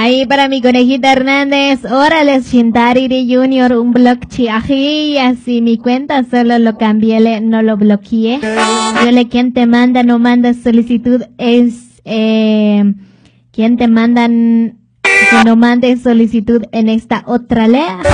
Ahí para mi conejita Hernández, órale, Shintariri Junior, un bloque ají, así mi cuenta solo lo cambié, no lo bloqueé. Yo le quien te manda, no manda solicitud es, quien te mandan, que no mande solicitud en esta otra lea.